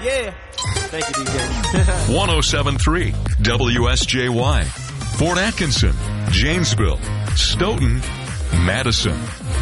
Yeah. Thank you, DJ. 1073 WSJY. Fort Atkinson, Janesville, Stoughton, Madison.